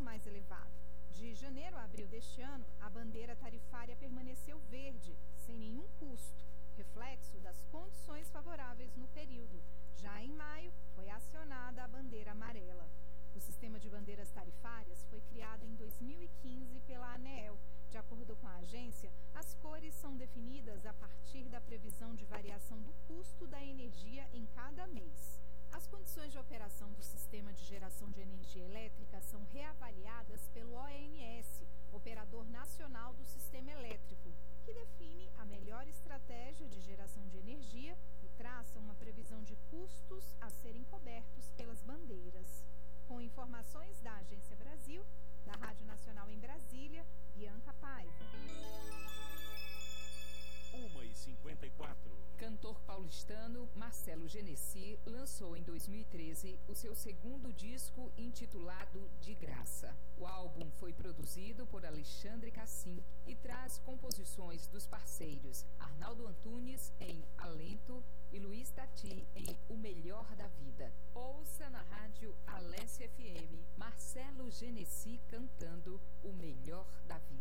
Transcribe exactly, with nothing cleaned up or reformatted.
mais elevado. De janeiro a abril deste ano, a bandeira tarifária permaneceu verde, sem nenhum custo, reflexo das condições favoráveis no período. Já em maio, foi acionada a bandeira amarela. O sistema de bandeiras tarifárias foi criado em dois mil e quinze pela ANEEL. De acordo com a agência, as cores são definidas a partir da previsão de variação do custo da energia em cada mês. As condições de operação do sistema de geração de energia elétrica são reavaliadas pelo O N S, Operador Nacional do Sistema Elétrico, que define a melhor estratégia de geração de energia e traça uma previsão de custos a serem cobertos pelas bandeiras. Com informações da Agência Brasil, da Rádio Nacional em Brasília, Bianca Paiva. uma e cinquenta e quatro. Cantor paulistano Marcelo Genesi lançou em dois mil e treze o seu segundo disco intitulado De Graça. O álbum foi produzido por Alexandre Cassim e traz composições dos parceiros Arnaldo Antunes em Alento e Luiz Tati em O Melhor da Vida. Ouça na rádio Alessia F M Marcelo Genesi cantando O Melhor da Vida.